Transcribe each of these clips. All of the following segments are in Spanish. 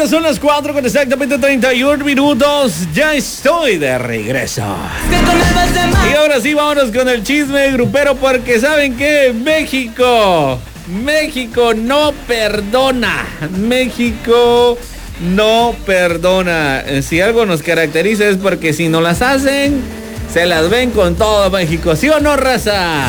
son las 4 con exactamente 31 minutos. Ya estoy de regreso. Y ahora sí, vámonos con el chisme grupero, porque ¿saben qué? México no perdona. México no perdona. Si algo nos caracteriza es porque si no las hacen, se las ven con todo México. ¿Sí o no, raza?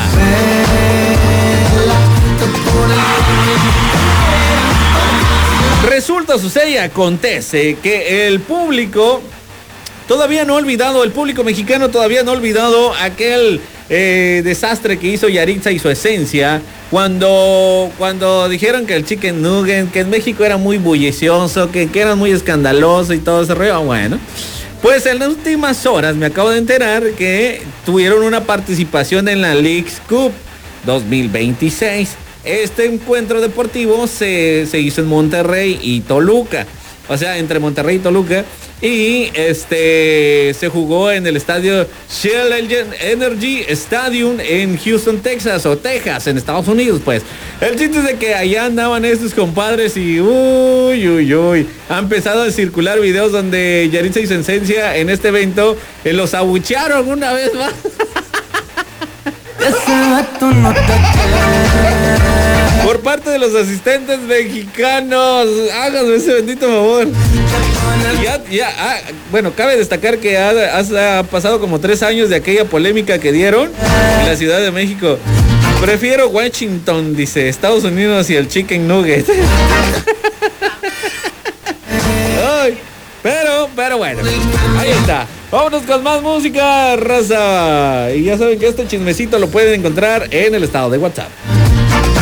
Resulta, sucede y acontece que el público todavía no ha olvidado, el público mexicano todavía no ha olvidado aquel desastre que hizo Yarixa y su esencia cuando dijeron que el chicken nugget, que en México era muy bullicioso, que eran muy escandaloso y todo ese rollo. Bueno, pues en las últimas horas me acabo de enterar que tuvieron una participación en la Leagues Cup 2026. Este encuentro deportivo se hizo en Monterrey y Toluca. O sea, entre Monterrey y Toluca. Y se jugó en el estadio Shell Energy Stadium en Houston, Texas, o Texas, en Estados Unidos, pues. El chiste es de que allá andaban estos compadres y ha empezado a circular videos donde Yarixa y su esencia en este evento los abuchearon una vez más. Por parte de los asistentes mexicanos. Háganme ese bendito favor. Bueno, cabe destacar que ha pasado como 3 años de aquella polémica que dieron en la Ciudad de México. Prefiero Washington, dice, Estados Unidos y el chicken nugget. Ay, pero bueno, ahí está. Vámonos con más música, raza. Y ya saben que este chismecito lo pueden encontrar en el estado de WhatsApp.